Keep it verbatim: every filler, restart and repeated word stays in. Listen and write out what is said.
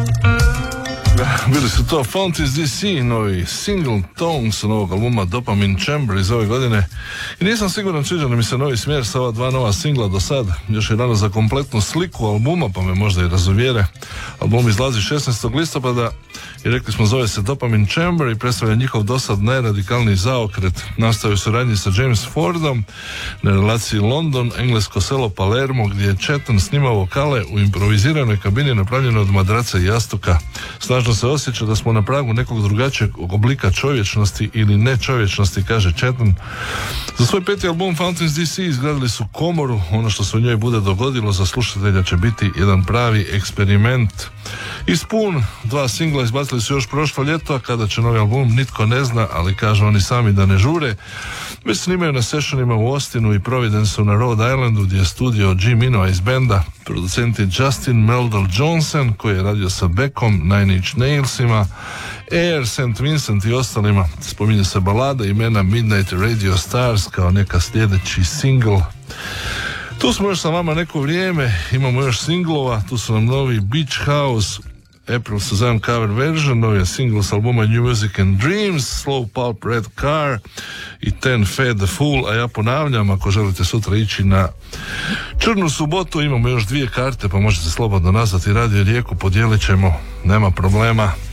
Bili su to Fountains D C, novi single Tongues novog albuma Dopamine Chamber iz ove godine. I nisam siguran sviđa li mi se novi smjer sa ova dva nova singla do sad. Još je rano za kompletnu sliku albuma, pa me možda i razuvjere. Album izlazi šesnaestog listopada i rekli smo zove se Dopamine Chamber i predstavlja njihov dosad najradikalniji zaokret. Nastao je u suradnji sa James Fordom na relaciji London, englesko selo Palermo, gdje je Chetan snimao vokale u improviziranoj kabini napravljeno od madraca i jastuka. Snažno se osjeća da smo na pragu nekog drugačijeg oblika čovječnosti ili nečovječnosti, kaže Chetan. Za svoj peti album Fountains D C izgradili su komoru. Ono što se u njoj bude dogodilo za slušatelja će biti jedan pravi eksperiment. I Spoon, dva singla izbacili su još prošlo ljeto, a kada će novi album nitko ne zna, ali kažu oni sami da ne žure. Već snimaju na sessionima u Austinu i Providenceu na Rhode Islandu, gdje je studio G. Minoa iz benda. Producent je Justin Meldal Johnson, koji je radio sa Beckom, Nine Inch Nailsima, Air, Saint Vincent i ostalima. Spominje se balada imena Midnight Radio Stars kao neka sljedeći single. Tu smo još sa vama neko vrijeme, imamo još singlova, tu su nam novi Beach House, April Suzanne cover version, novi je single s albuma New Music and Dreams, Slow Pulp Red Car i Ten Fed the Fool, a ja ponavljam, ako želite sutra ići na Črnu subotu, imamo još dvije karte, pa možete slobodno nazvati Radio Rijeku, podijelit ćemo, nema problema.